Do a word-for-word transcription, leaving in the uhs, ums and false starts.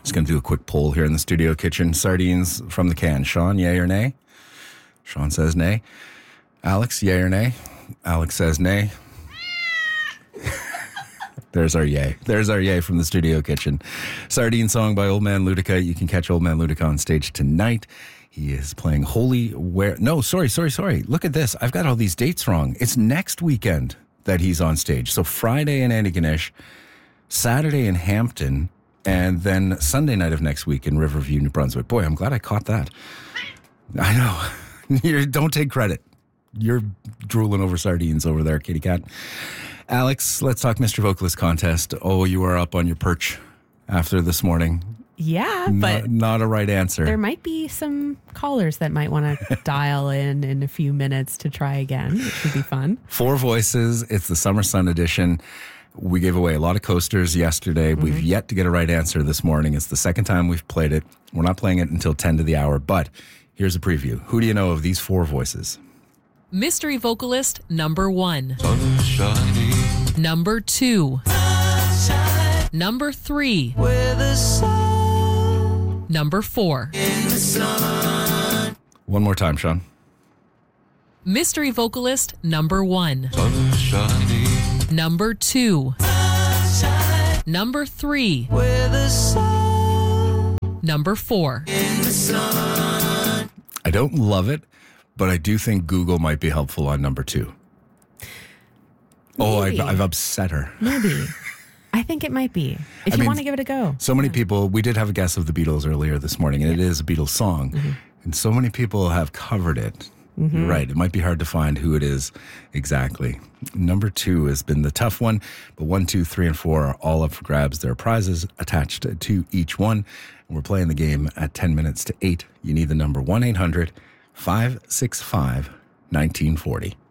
Just going to do a quick poll here in the studio kitchen. Sardines from the can. Sean, yay or nay? Sean says nay. Alex, yay or nay? Alex says nay. There's our yay. There's our yay from the studio kitchen. Sardine song by Old Man Ludica. You can catch Old Man Ludica on stage tonight. He is playing Holy Where... No, sorry, sorry, sorry. Look at this. I've got all these dates wrong. It's next weekend that he's on stage. So Friday in Antigonish, Saturday in Hampton, and then Sunday night of next week in Riverview, New Brunswick. Boy, I'm glad I caught that. I know. You don't take credit. You're drooling over sardines over there, kitty cat. Alex, let's talk Mister Vocalist contest. Oh, you are up on your perch after this morning. Yeah, not, but not a right answer. There might be some callers that might want to dial in in a few minutes to try again. It should be fun. Four voices. It's the Summer Sun edition. We gave away a lot of coasters yesterday. Mm-hmm. We've yet to get a right answer this morning. It's the second time we've played it. We're not playing it until ten to the hour, but here's a preview. Who do you know of these four voices? Mystery vocalist number one. Sunshiny. Number two. Sunshine. Number three. Where the sun. Number four. In the sun. One more time, Sean. Mystery vocalist number one. Sunshiny. Number two. Sunshine. Number three. Where the sun. Number four. In the sun. I don't love it, but I do think Google might be helpful on number two. Oh, I've, I've upset her. Maybe. I think it might be. If I you mean, want to give it a go. So many people, we did have a guess of the Beatles earlier this morning, and yeah. It is a Beatles song. Mm-hmm. And so many people have covered it. Mm-hmm. You're right. It might be hard to find who it is exactly. Number two has been the tough one, but one, two, three, and four are all up for grabs. There are prizes attached to each one. And we're playing the game at ten minutes to eight. You need the number one eight hundred five six five nineteen forty.